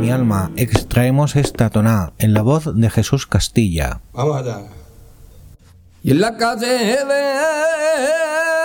mi alma extraemos esta toná en la voz de Jesús Castilla. Vamos allá. Y en la calle de